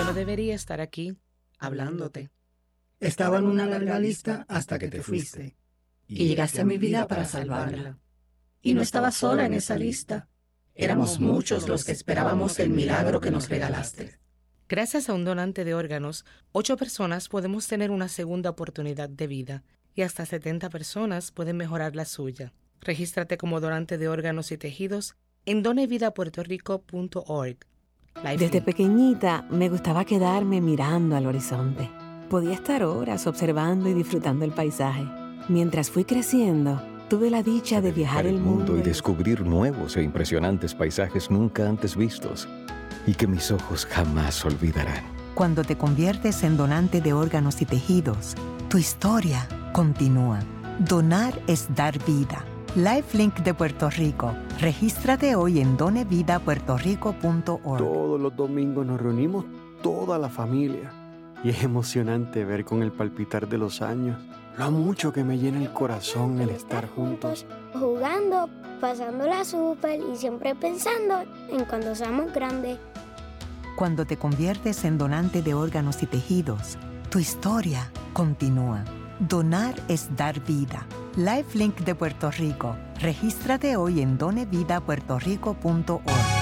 Yo no debería estar aquí hablándote. Estaba en una larga lista hasta que te fuiste. Y llegaste a mi vida para salvarla. Y no estaba sola en esa lista. Éramos muchos los que esperábamos el milagro que nos regalaste. Gracias a un donante de órganos, 8 personas podemos tener una segunda oportunidad de vida y hasta 70 personas pueden mejorar la suya. Regístrate como donante de órganos y tejidos en donevidapuertorico.org. Desde pequeñita me gustaba quedarme mirando al horizonte. Podía estar horas observando y disfrutando el paisaje. Mientras fui creciendo, tuve la dicha de viajar el mundo y descubrir nuevos e impresionantes paisajes nunca antes vistos y que mis ojos jamás olvidarán. Cuando te conviertes en donante de órganos y tejidos, tu historia continúa. Donar es dar vida. LifeLink de Puerto Rico. Regístrate hoy en donevidapuertorico.org. Todos los domingos nos reunimos toda la familia y es emocionante ver con el palpitar de los años lo mucho que me llena el corazón el estar juntos. Jugando, pasándola súper y siempre pensando en cuando seamos grandes. Cuando te conviertes en donante de órganos y tejidos, tu historia continúa. Donar es dar vida. LifeLink de Puerto Rico. Regístrate hoy en donevidapuertorico.org.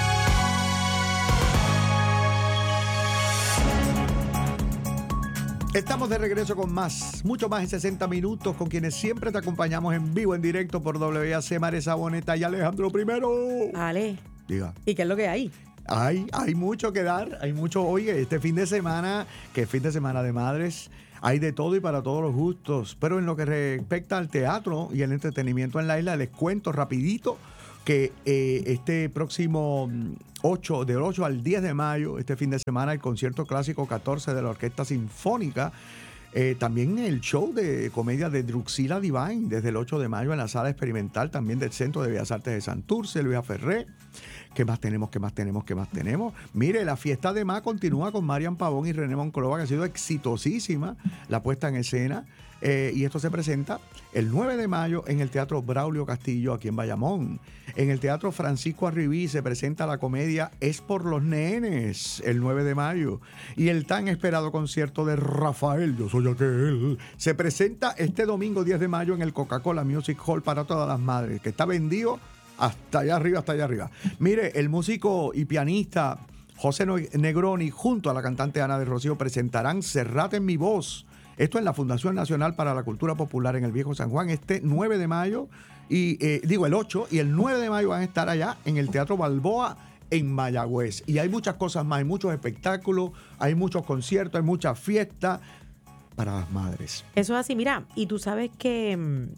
Estamos de regreso con más, mucho más en 60 minutos, con quienes siempre te acompañamos en vivo, en directo por WAC, María Saboneta y Alejandro Primero. Ale. Diga. ¿Y qué es lo que hay? Hay mucho que dar, hay mucho. Oye, este fin de semana, que es fin de semana de madres, hay de todo y para todos los gustos. Pero en lo que respecta al teatro y el entretenimiento en la isla, les cuento rapidito que este próximo del 8 al 10 de mayo, este fin de semana, el concierto clásico 14 de la Orquesta Sinfónica. También el show de comedia de Druxila Divine, desde el 8 de mayo en la Sala Experimental, también del Centro de Bellas Artes de Santurce, Luisa Ferré. ¿Qué más tenemos? Mire, la fiesta de Ma continúa con Marian Pavón y René Monclova, que ha sido exitosísima la puesta en escena. Y esto se presenta el 9 de mayo en el Teatro Braulio Castillo, aquí en Bayamón. En el Teatro Francisco Arribí se presenta la comedia Es por los Nenes, el 9 de mayo. Y el tan esperado concierto de Rafael, Yo Soy Aquel, se presenta este domingo 10 de mayo en el Coca-Cola Music Hall para todas las madres, que está vendido hasta allá arriba. Mire, el músico y pianista José Negroni junto a la cantante Ana de Rocío presentarán Cerrate en mi voz. Esto en la Fundación Nacional para la Cultura Popular en el Viejo San Juan, este 9 de mayo, el 8 y el 9 de mayo van a estar allá en el Teatro Balboa en Mayagüez. Y hay muchas cosas más, hay muchos espectáculos, hay muchos conciertos, hay muchas fiestas para las madres. Eso es así, mira, y tú sabes que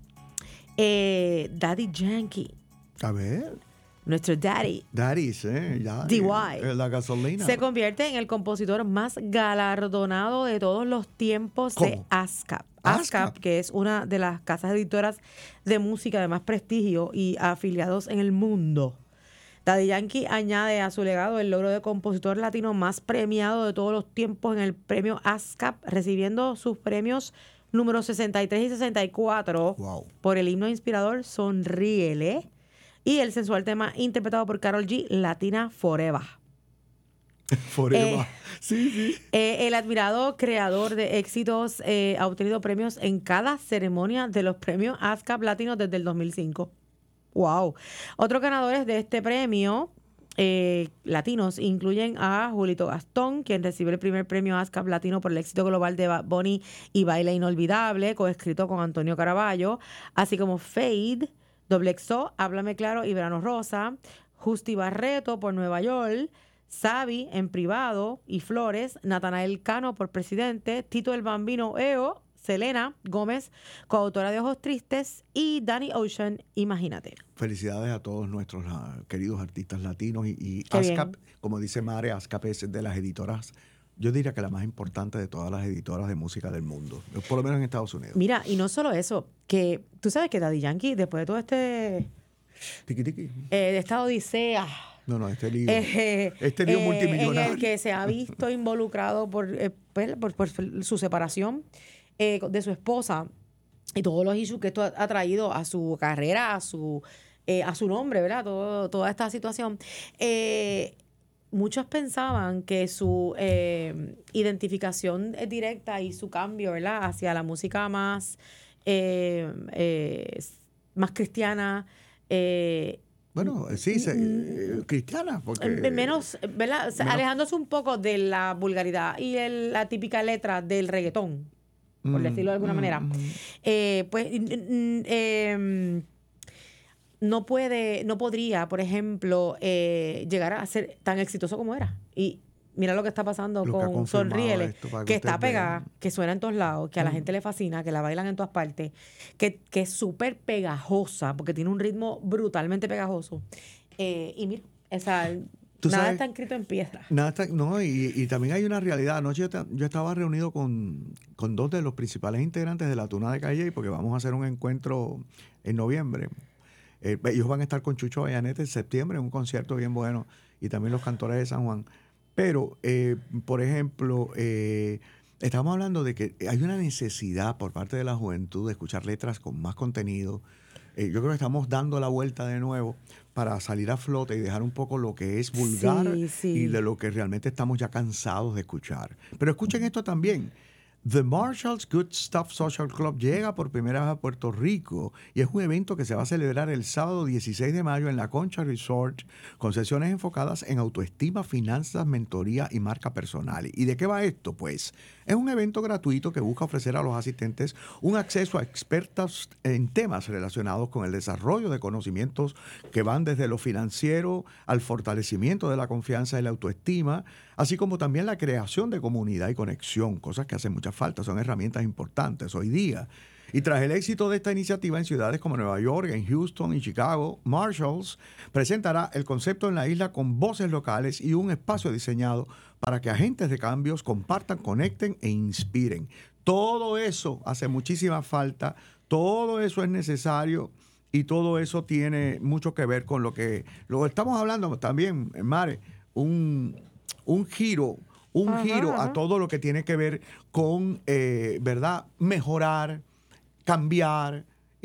Daddy Yankee, a ver, nuestro daddy, ya, DY, la gasolina, se convierte en el compositor más galardonado de todos los tiempos. ¿Cómo? De ASCAP. ASCAP, que es una de las casas editoras de música de más prestigio y afiliados en el mundo. Daddy Yankee añade a su legado el logro de compositor latino más premiado de todos los tiempos en el premio ASCAP, recibiendo sus premios números 63 y 64 por el himno inspirador Sonríele y el sensual tema interpretado por Karol G, Latina Forever. Sí. El admirado creador de éxitos ha obtenido premios en cada ceremonia de los premios ASCAP Latinos desde el 2005. ¡Wow! Otros ganadores de este premio latinos incluyen a Julito Gastón, quien recibe el primer premio ASCAP Latino por el éxito global de Bad Bunny y Baile Inolvidable, coescrito con Antonio Caraballo, así como Fade, XXO, Háblame Claro y Verano Rosa, Justi Barreto por Nueva York, Sabi en Privado y Flores, Natanael Cano por Presidente, Tito el Bambino EO, Selena Gómez, coautora de Ojos Tristes, y Danny Ocean, Imagínate. Felicidades a todos nuestros queridos artistas latinos y ASCAP, como dice Mare, ASCAP es de las editoras, yo diría que la más importante de todas las editoras de música del mundo, por lo menos en Estados Unidos. Mira, y no solo eso, que tú sabes que Daddy Yankee, después de todo de esta odisea, este lío multimillonario en el que se ha visto involucrado por su separación de su esposa y todos los issues que esto ha traído a su carrera, a su nombre, ¿verdad? Toda esta situación. muchos pensaban que su identificación directa y su cambio, ¿verdad?, hacia la música más cristiana, bueno, sí, cristiana, porque menos, ¿verdad? O sea, alejándose un poco de la vulgaridad y la típica letra del reggaetón, por decirlo de alguna manera, no podría, por ejemplo, llegar a ser tan exitoso como era. Y mira lo que está pasando con Sonríele, que está pegada, que suena en todos lados, que a la gente le fascina, que la bailan en todas partes, que es súper pegajosa, porque tiene un ritmo brutalmente pegajoso. Y mira, nada está escrito en piedra. Y también hay una realidad. Anoche yo estaba reunido con dos de los principales integrantes de la Tuna de Calle, porque vamos a hacer un encuentro en noviembre. Ellos van a estar con Chucho Vallanete en septiembre en un concierto bien bueno, y también los Cantores de San Juan. Pero, por ejemplo, estamos hablando de que hay una necesidad por parte de la juventud de escuchar letras con más contenido. Yo creo que estamos dando la vuelta de nuevo para salir a flote y dejar un poco lo que es vulgar y de lo que realmente estamos ya cansados de escuchar. Pero escuchen esto también. The Marshall's Good Stuff Social Club llega por primera vez a Puerto Rico y es un evento que se va a celebrar el sábado 16 de mayo en La Concha Resort, con sesiones enfocadas en autoestima, finanzas, mentoría y marca personal. ¿Y de qué va esto? Pues es un evento gratuito que busca ofrecer a los asistentes un acceso a expertas en temas relacionados con el desarrollo de conocimientos que van desde lo financiero al fortalecimiento de la confianza y la autoestima, así como también la creación de comunidad y conexión, cosas que hacen mucha falta, son herramientas importantes hoy día. Y tras el éxito de esta iniciativa en ciudades como Nueva York, en Houston y Chicago, Marshalls presentará el concepto en la isla con voces locales y un espacio diseñado para que agentes de cambios compartan, conecten e inspiren. Todo eso hace muchísima falta, todo eso es necesario y todo eso tiene mucho que ver con lo que estamos hablando también, Mare, un giro a todo lo que tiene que ver con, ¿verdad?, mejorar, cambiar,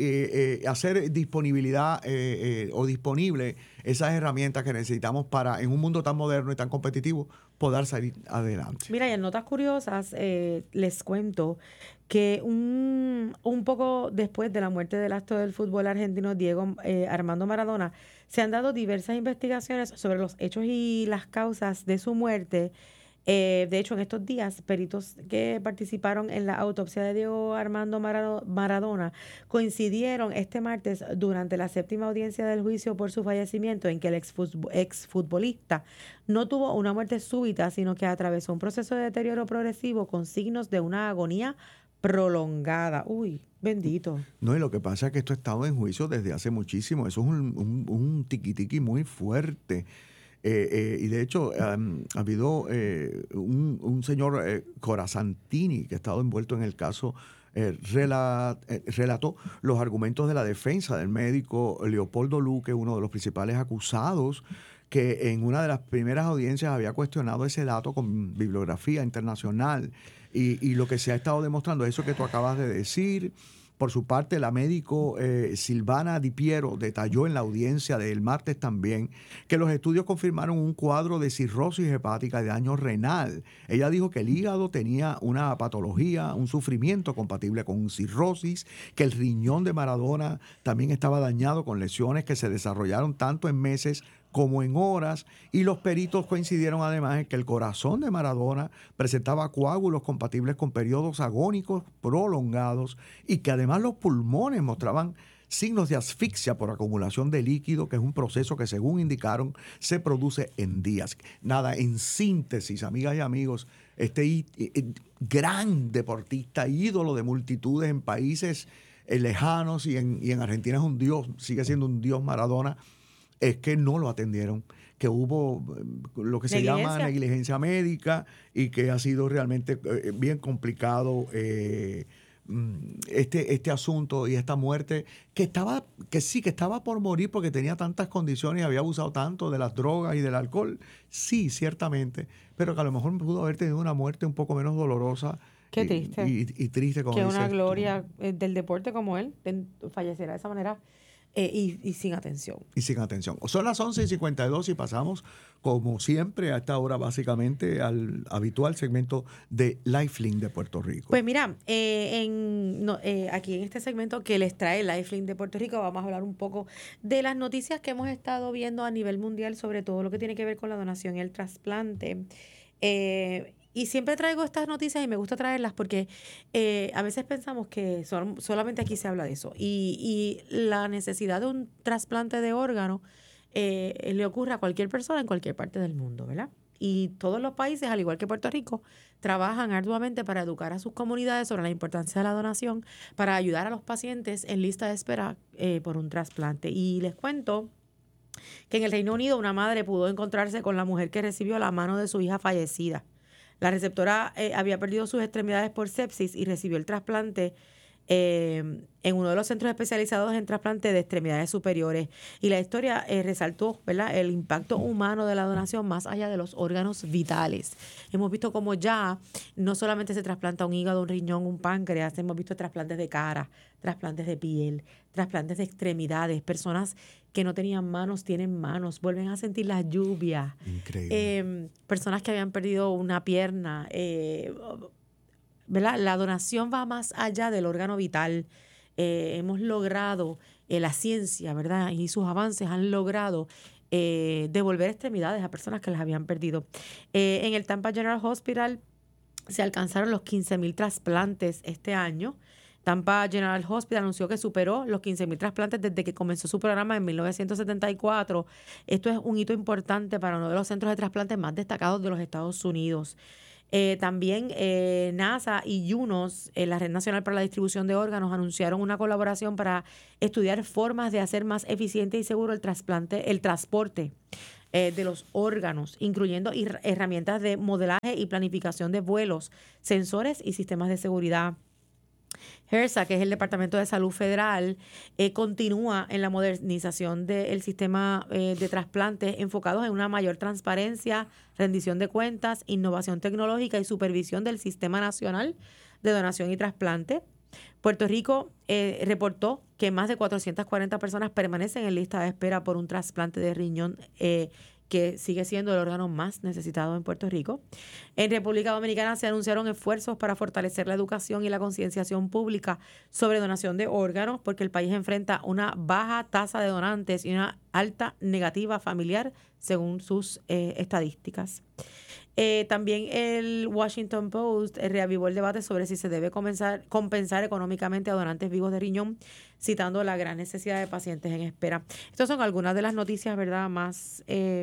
hacer disponibilidad o disponible esas herramientas que necesitamos para, en un mundo tan moderno y tan competitivo, poder salir adelante. Mira, y en notas curiosas les cuento que un poco después de la muerte del astro del fútbol argentino Diego Armando Maradona, se han dado diversas investigaciones sobre los hechos y las causas de su muerte. De hecho, en estos días, peritos que participaron en la autopsia de Diego Armando Maradona coincidieron este martes durante la 7ª audiencia del juicio por su fallecimiento, en que el exfutbolista no tuvo una muerte súbita, sino que atravesó un proceso de deterioro progresivo con signos de una agonía prolongada. Uy, bendito. No, y lo que pasa es que esto ha estado en juicio desde hace muchísimo. Eso es un tiquitiqui muy fuerte. Y de hecho ha habido un señor Corazantini, que ha estado envuelto en el caso, relató los argumentos de la defensa del médico Leopoldo Luque, uno de los principales acusados, que en una de las primeras audiencias había cuestionado ese dato con bibliografía internacional. Y lo que se ha estado demostrando es eso que tú acabas de decir. Por su parte, la médico Silvana Di Piero detalló en la audiencia del martes también que los estudios confirmaron un cuadro de cirrosis hepática y daño renal. Ella dijo que el hígado tenía una patología, un sufrimiento compatible con cirrosis, que el riñón de Maradona también estaba dañado con lesiones que se desarrollaron tanto en meses como en horas, y los peritos coincidieron además en que el corazón de Maradona presentaba coágulos compatibles con periodos agónicos prolongados y que además los pulmones mostraban signos de asfixia por acumulación de líquido, que es un proceso que, según indicaron, se produce en días. Nada, en síntesis, amigas y amigos, este gran deportista, ídolo de multitudes en países lejanos y en Argentina es un dios, sigue siendo un dios Maradona, es que no lo atendieron, que hubo lo que se llama negligencia médica y que ha sido realmente bien complicado este asunto y esta muerte, que estaba por morir porque tenía tantas condiciones y había abusado tanto de las drogas y del alcohol. Sí, ciertamente, pero que a lo mejor pudo haber tenido una muerte un poco menos dolorosa. Qué triste. Y triste, como que dices una tú. gloria del deporte como él falleciera de esa manera. y sin atención. Y sin atención. Son las 11:52 y pasamos, como siempre, a esta hora básicamente al habitual segmento de Lifelink de Puerto Rico. Pues mira, aquí en este segmento que les trae Lifelink de Puerto Rico, vamos a hablar un poco de las noticias que hemos estado viendo a nivel mundial sobre todo lo que tiene que ver con la donación y el trasplante. Y siempre traigo estas noticias y me gusta traerlas porque a veces pensamos que solamente aquí se habla de eso. Y la necesidad de un trasplante de órgano le ocurre a cualquier persona en cualquier parte del mundo, ¿verdad? Y todos los países, al igual que Puerto Rico, trabajan arduamente para educar a sus comunidades sobre la importancia de la donación, para ayudar a los pacientes en lista de espera por un trasplante. Y les cuento que en el Reino Unido una madre pudo encontrarse con la mujer que recibió la mano de su hija fallecida. La receptora había perdido sus extremidades por sepsis y recibió el trasplante en uno de los centros especializados en trasplante de extremidades superiores. Y la historia resaltó, ¿verdad?, el impacto humano de la donación más allá de los órganos vitales. Hemos visto cómo ya no solamente se trasplanta un hígado, un riñón, un páncreas, hemos visto trasplantes de cara, trasplantes de piel, trasplantes de extremidades, personas que no tenían manos tienen manos, vuelven a sentir la lluvia. Increíble. Personas que habían perdido una pierna, ¿verdad? La donación va más allá del órgano vital. Hemos logrado, la ciencia, ¿verdad?, y sus avances han logrado devolver extremidades a personas que las habían perdido. En el Tampa General Hospital se alcanzaron los 15,000 trasplantes este año. Tampa General Hospital anunció que superó los 15,000 trasplantes desde que comenzó su programa en 1974. Esto es un hito importante para uno de los centros de trasplantes más destacados de los Estados Unidos. También NASA y UNOS, la Red Nacional para la Distribución de Órganos, anunciaron una colaboración para estudiar formas de hacer más eficiente y seguro el transporte de los órganos, incluyendo herramientas de modelaje y planificación de vuelos, sensores y sistemas de seguridad. HRSA, que es el Departamento de Salud Federal, continúa en la modernización del sistema de trasplantes enfocados en una mayor transparencia, rendición de cuentas, innovación tecnológica y supervisión del Sistema Nacional de Donación y Trasplante. Puerto Rico reportó que más de 440 personas permanecen en lista de espera por un trasplante de riñón, que sigue siendo el órgano más necesitado en Puerto Rico. En República Dominicana se anunciaron esfuerzos para fortalecer la educación y la concienciación pública sobre donación de órganos, porque el país enfrenta una baja tasa de donantes y una alta negativa familiar, según sus estadísticas. También el Washington Post reavivó el debate sobre si se debe compensar económicamente a donantes vivos de riñón, citando la gran necesidad de pacientes en espera. Estas son algunas de las noticias, ¿verdad?, más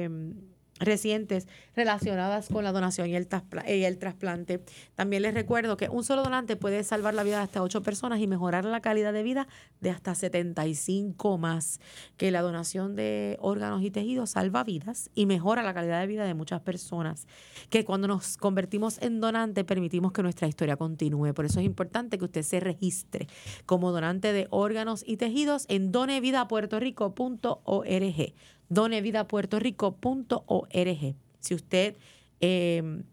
recientes relacionadas con la donación y el trasplante. También les recuerdo que un solo donante puede salvar la vida de hasta 8 personas y mejorar la calidad de vida de hasta 75 más. Que la donación de órganos y tejidos salva vidas y mejora la calidad de vida de muchas personas. Que cuando nos convertimos en donante permitimos que nuestra historia continúe. Por eso es importante que usted se registre como donante de órganos y tejidos en donevidapuertorico.org. donevidapuertorico.org. Si usted en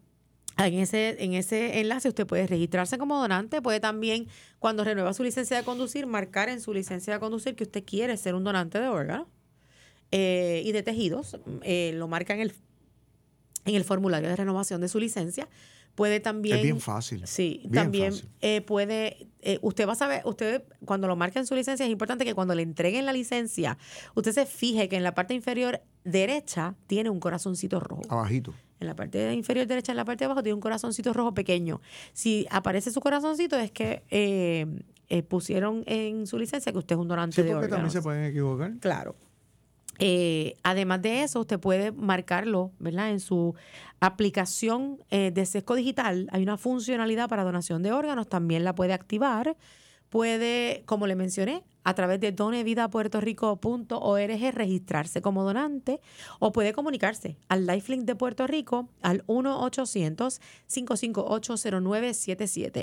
ese enlace usted puede registrarse como donante, puede también, cuando renueva su licencia de conducir, marcar en su licencia de conducir que usted quiere ser un donante de órganos y de tejidos. Lo marca en el formulario de renovación de su licencia. Puede también... Es bien fácil. Sí, bien también fácil. puede... usted va a saber, usted cuando lo marca en su licencia, es importante que cuando le entreguen la licencia, usted se fije que en la parte inferior derecha tiene un corazoncito rojo. Abajito. En la parte inferior derecha, en la parte de abajo, tiene un corazoncito rojo pequeño. Si aparece su corazoncito, es que pusieron en su licencia que usted es un donante de órganos. Sí, porque también se pueden equivocar. Claro. Además de eso, usted puede marcarlo, ¿verdad?, en su aplicación de Sesco Digital. Hay una funcionalidad para donación de órganos, también la puede activar. Puede, como le mencioné, a través de donevidapuertorico.org registrarse como donante, o puede comunicarse al Lifelink de Puerto Rico al 1-800-558-0977,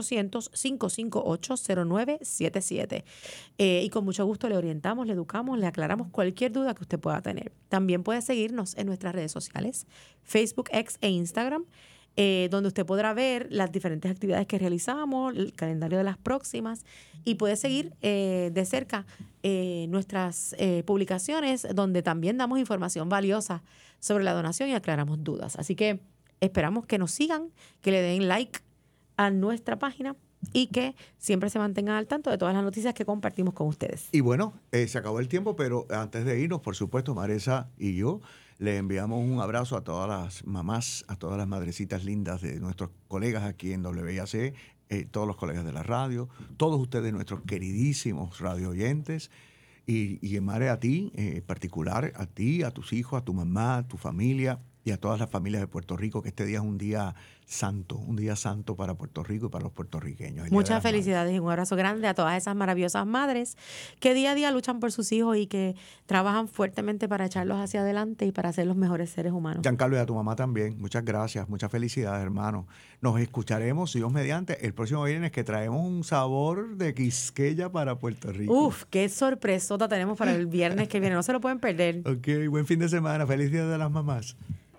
1-800-558-0977. Y con mucho gusto le orientamos, le educamos, le aclaramos cualquier duda que usted pueda tener. También puede seguirnos en nuestras redes sociales, Facebook, X e Instagram. donde usted podrá ver las diferentes actividades que realizamos, el calendario de las próximas, y puede seguir de cerca nuestras publicaciones, donde también damos información valiosa sobre la donación y aclaramos dudas. Así que esperamos que nos sigan, que le den like a nuestra página y que siempre se mantengan al tanto de todas las noticias que compartimos con ustedes. Y bueno, se acabó el tiempo, pero antes de irnos, por supuesto, Maresa y yo le enviamos un abrazo a todas las mamás, a todas las madrecitas lindas de nuestros colegas aquí en WIAC, todos los colegas de la radio, todos ustedes, nuestros queridísimos radio oyentes. Y Mare, a ti, en particular, a ti, a tus hijos, a tu mamá, a tu familia y a todas las familias de Puerto Rico, que este día es un día santo para Puerto Rico y para los puertorriqueños. Muchas felicidades y un abrazo grande a todas esas maravillosas madres que día a día luchan por sus hijos y que trabajan fuertemente para echarlos hacia adelante y para ser los mejores seres humanos. Giancarlo, y a tu mamá también. Muchas gracias, muchas felicidades, hermano. Nos escucharemos, Dios mediante, el próximo viernes, que traemos un sabor de Quisqueya para Puerto Rico. Uf, qué sorpresota tenemos para el viernes que viene. No se lo pueden perder. Ok, buen fin de semana. Feliz Día de las Mamás.